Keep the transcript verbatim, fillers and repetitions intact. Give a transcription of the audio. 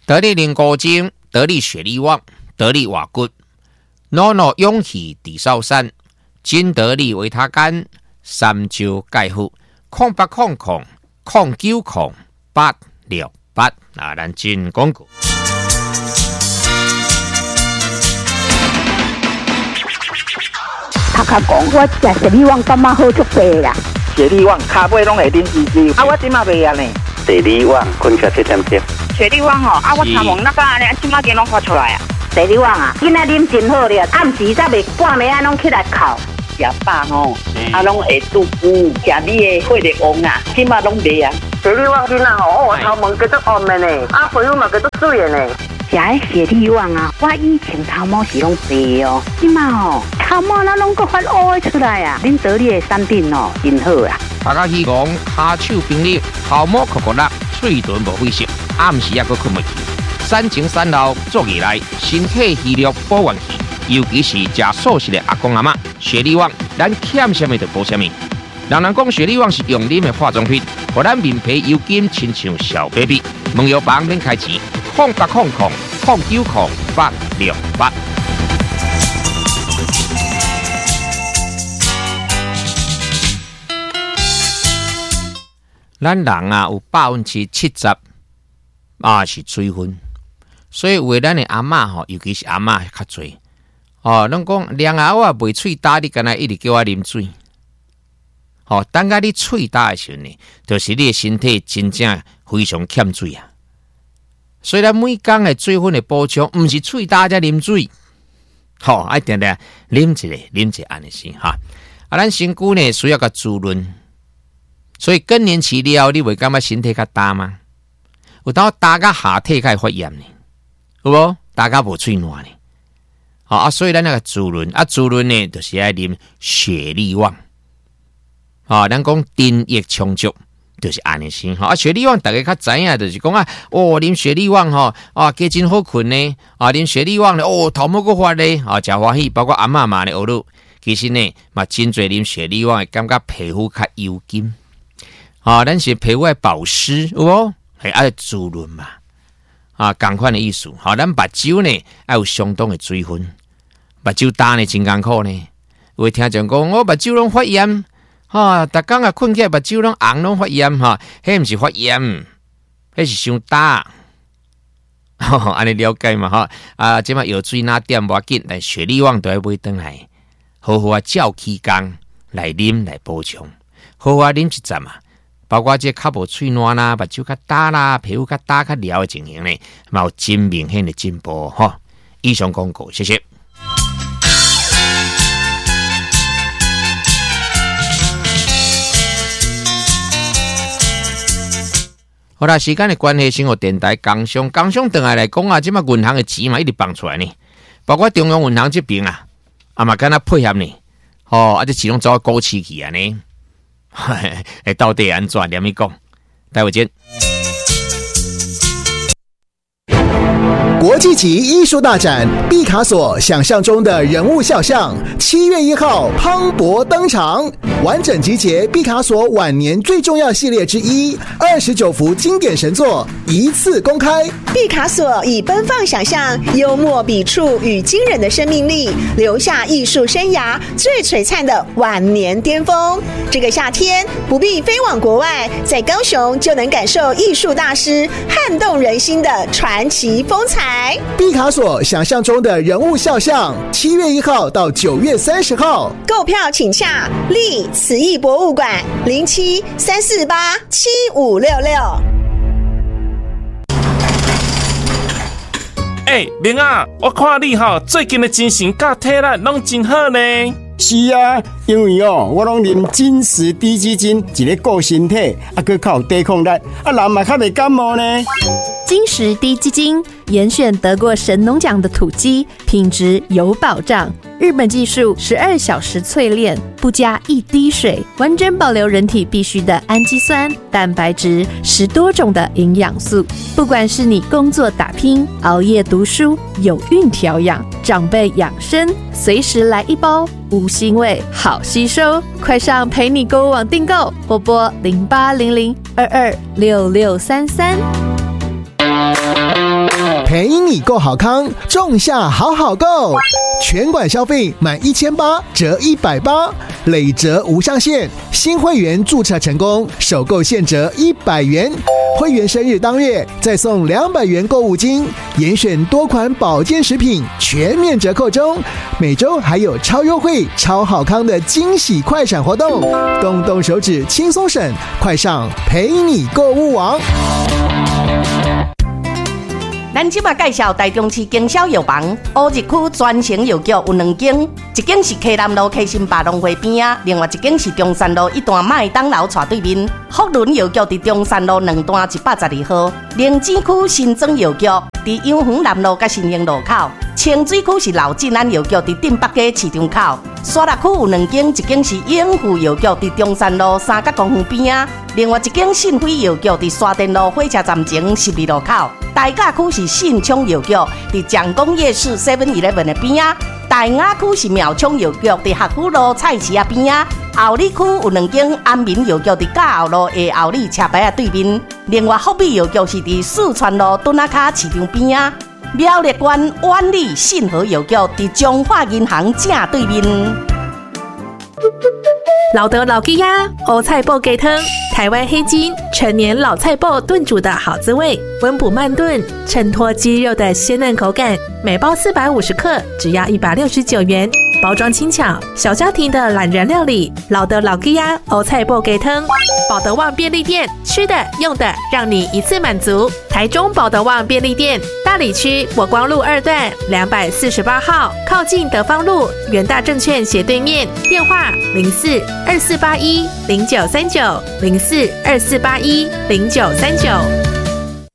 得力零高精，得力雪力旺，得力瓦骨，诺诺勇气地少山，金得力维他干，三焦钙护，空八空空，空九空八六八。啊，咱进广告。 头壳讲，我食雪力旺感觉好足济啦。 雪力旺骹尾拢会啉滋滋，啊，我即马袂啊呢。 雪力旺困觉七点钟。 雪力旺吼，啊，我头毛那个安尼，即马间拢发出来啊。 雪力旺啊，囡仔啉真好咧，暗时才袂半暝啊拢起来哭。 食饱吼，啊，拢会肚腹，食你的血力旺啊，即马拢袂啊。 雪力旺囡仔吼，我头毛叫做红的呢，啊，皮肤嘛叫做水的呢。食的雪力旺啊，我以前头毛是拢白哦，即马吼头毛那拢个发乌出来啊！恁得力的产品哦，真好啊！ 大家希望骹手冰力，头毛酷酷辣，嘴唇无灰色，暗时也阁困袂去。三前三后做起来，身体虚弱保元气，尤其是食素食的阿公阿嬷，雪力旺咱欠什么就补什么。人人讲雪力旺是用啉的化妆品，互咱面皮油紧，亲像小 baby。问药房免开钱。空八空空空九空八六八。咱人啊，有百分之七十啊是水分，所以为咱的阿嬷吼，尤其是阿嬷较侪哦。咱讲凉啊，我袂喙焦，你干那一直叫我啉水。哦，等下你喙焦的时候呢，就是你的身体真正非常欠水啊。所以咱每天的水分的补充，唔是喙焦才啉水，吼、哦，一定定啉一个，啉一个安尼先哈。啊，咱身躯呢需要个滋润，所以更年期了，你会感觉身体较焦吗？有当焦到下体开始发炎呢，有无？焦到无喙暖呢？好、哦、啊，所以咱那个滋润啊，滋润呢，就是爱啉雪力旺。啊、哦，咱讲津液充足。就是安尼先吼，啊，雪力旺大家较知影，就是讲啊，哦，啉雪力旺吼，啊，加真好困呢，啊，啉雪力旺呢，哦，头毛个发呢，啊，真欢喜，包括阿嬷嘛咧学路，其实呢，嘛真侪啉雪力旺会感觉皮肤较油紧，啊，咱是皮肤的保湿，有无？系爱滋润嘛，啊，同款的意思，好、啊，咱目睭呢爱有相当的水分，目睭干呢真艰苦呢，有听讲讲我目睭拢发炎。哈，逐工啊困起来，目睭拢红，拢发炎哈，迄毋是发炎，迄是伤焦。吼，安尼了解嘛哈？啊，即马药水哪点无要紧，但雪力旺都要买转来，好好啊照起工来啉来补充，好好啊啉一阵嘛。包括这较无喙暖啦，目睭较焦啦，皮肤较焦较了的情形呢，嘛有真明显的进步哈。以上广告，谢谢。好啦，时间的关系，先和电台工商，工商等下来讲啊，即马银行的钱嘛一直放出来呢，包括中央银行这边啊，啊嘛跟他配合呢，哦，啊这其中走高市去啊呢，哎，到底安怎？连咪讲，待会见。 国际级艺术大展毕卡索想象中的人物肖像，七月一号磅礴登场，完整集结毕卡索晚年最重要系列之一，二十九幅经典神作一次公开。 毕卡索以奔放想象、幽默笔触与惊人的生命力，留下艺术生涯最璀璨的晚年巅峰。这个夏天不必飞往国外，在高雄就能感受艺术大师撼动人心的传奇风采。 毕卡索想象中的人物肖像，七月一号到九月三十号， 购票请洽立慈艺博物馆零七三四八七五六六。 哎、欸，明啊，我看你吼最近的精神甲体力拢真好呢。 是啊，因为哦，我拢啉金石低基金，一个顾身体，啊，佮较有抵抗力，啊，人嘛较袂感冒呢。 金石低基金严选得过神农奖的土鸡，品质有保障。日本技术十二小时淬炼，不加一滴水，完整保留人体必需的氨基酸、蛋白质，十多种的营养素。不管是你工作打拼、熬夜读书、有孕调养、长辈养生，随时来一包，无腥味，好吸收。快上陪你购物网订购，或拨零八零零二二六六三三。 陪你购好康，仲夏好好购，全馆消费满一千八折一百八，累折无上限。新会员注册成功，首购现折一百元。会员生日当月再送两百元购物金，严选多款保健食品全面折扣中。每周还有超优惠、超好康的惊喜快闪活动，动动手指轻松省，快上陪你购物网。 咱即马介绍台中市经销药房乌日区专营药局有两间，一间是溪南路溪心百农会边啊，另外一间是中山路一段麦当劳斜对面。福伦药局伫中山路两段一百十二号，灵芝区新庄药局伫永恒南路甲新兴路口，清水区是老进安药局伫镇北街市场口。沙鹿区有两间，一间是永富药局伫中山路三角公园边啊，另外一间信辉药局伫沙田路火车站前十二路口。大甲区是信昌药局伫蒋公夜市 seven eleven 的边啊，大雅区是苗昌药局伫学府路菜市啊边啊，后里区有两间安民药局伫甲后路下后里车牌啊对面，另外福美药局是伫四川路墩仔卡市场边啊，苗栗县万里信和药局伫中华银行正对面。 老德老鸡鸭、欧菜脯鸡汤，台湾黑金陈年老菜脯炖煮的好滋味，温补慢炖，衬托鸡肉的鲜嫩口感。每包四百五十克，只要一百六十九元。包装轻巧，小家庭的懒人料理。老德老鸡鸭、欧菜脯鸡汤，保德旺便利店，吃的用的让你一次满足。台中保德旺便利店，大里区国光路二段两百四十八号，靠近德芳路元大证券斜对面。电话零四二四八一零九三九零四二四八一零九三九。